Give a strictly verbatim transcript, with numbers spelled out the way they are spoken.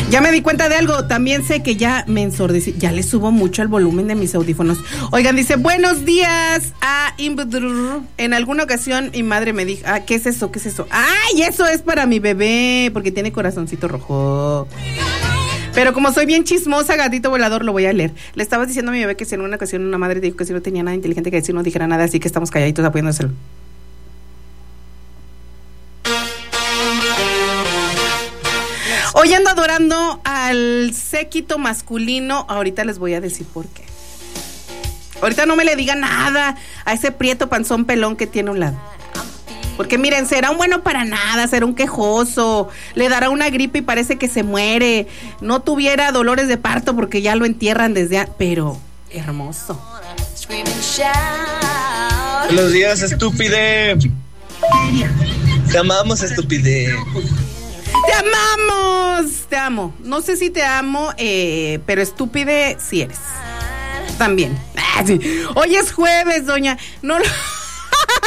Ya me di cuenta de algo, también sé que ya me ensordecí, ya le subo mucho el volumen de mis audífonos. Oigan, dice, buenos días a Imbudrr. En alguna ocasión mi madre me dijo, ah, ¿qué es eso? ¿Qué es eso? ¡Ay, eso es para mi bebé! Porque tiene corazoncito rojo. Pero como soy bien chismosa, gatito volador, lo voy a leer. Le estaba diciendo a mi bebé que si en una ocasión una madre dijo que si no tenía nada inteligente que decir, no dijera nada, así que estamos calladitos apoyándoselo. Hoy ando adorando al séquito masculino. Ahorita les voy a decir por qué. Ahorita no me le diga nada a ese prieto panzón pelón que tiene a un lado. Porque miren, será un bueno para nada, será un quejoso, le dará una gripe y parece que se muere. No tuviera dolores de parto porque ya lo entierran desde... A... Pero hermoso. Buenos días, estúpide. Te amamos, estúpide. ¡Te amamos! Te amo. No sé si te amo, eh, pero estúpide sí eres. También. Ah, sí. Hoy es jueves, doña. No lo...